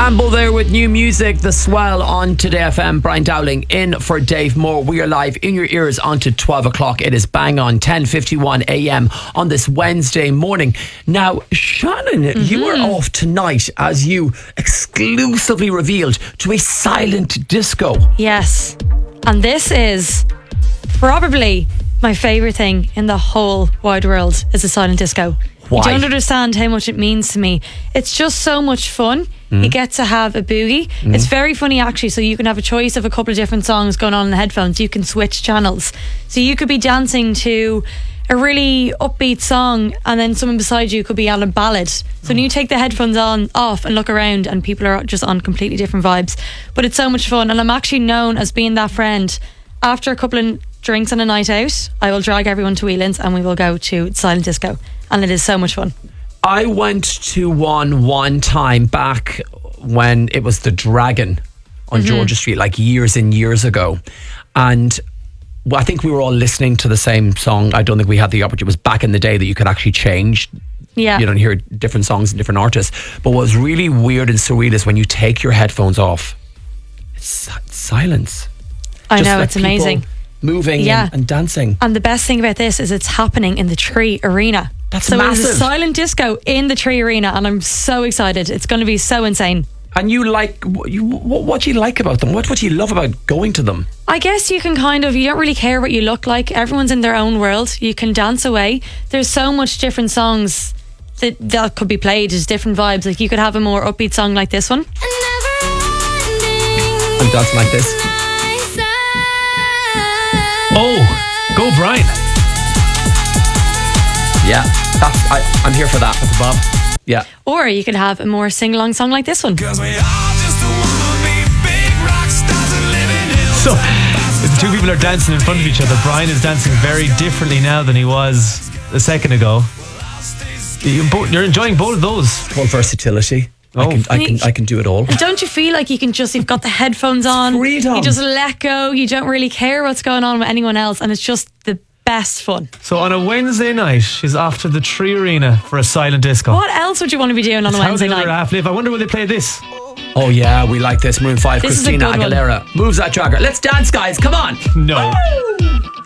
Amble there with new music, The Swell on Today FM. Brian Dowling in for Dave Moore. We are live in your ears until 12 o'clock. It is bang on 10:51 a.m. on this Wednesday morning. Now, Shannon, you are off tonight, as you exclusively revealed, to a silent disco. Yes. And this is probably my favourite thing in the whole wide world is a silent disco. Why? You don't understand how much it means to me. It's just so much fun. You get to have a boogie. It's very funny actually, so you can have a choice of a couple of different songs going on in the headphones. You can switch channels. So you could be dancing to a really upbeat song and then someone beside you could be on a ballad. So when you take the headphones off and look around and people are just on completely different vibes. But it's so much fun, and I'm actually known as being that friend. After a couple of drinks and a night out, I will drag everyone to Whelan's and we will go to silent disco, and it is so much fun. I went to one time back when it was the Dragon on Georgia Street, like years and years ago. And I think we were all listening to the same song. I don't think we had the opportunity. It was back in the day that you could actually change, Yeah. you know, and hear different songs and different artists. But what's really weird and surreal is when you take your headphones off, it's silence. I Just know, like it's amazing. people moving Yeah. and dancing. And the best thing about this is it's happening in the Tree Arena. That's so massive. it's a silent disco in the Tree Arena, and I'm so excited. It's going to be so insane. And you like, what do you like about them? What do you love about going to them? I guess you can you don't really care what you look like. Everyone's in their own world. You can dance away. There's so much different songs that could be played. There's different vibes. Like you could have a more upbeat song like this one. I'm dancing like this. Oh, go Brian. Yeah, I'm here for that. That's Bob. Yeah. Or you could have a more sing-along song like this one. So, if two people are dancing in front of each other, Brian is dancing very differently now than he was a second ago. You're enjoying both of those. More versatility. Oh. I can do it all. And don't you feel like you've got the headphones on, Freedom. you just let go, you don't really care what's going on with anyone else, and it's just the best fun. So on a Wednesday night, she's off to the Tree Arena for a silent disco. What else would you want to be doing on a Wednesday How did night? the half live? I wonder will they play this? Oh yeah, we like this. Maroon 5, This is a Christina good one. Aguilera. Moves that jogger. Let's dance, guys. Come on. No.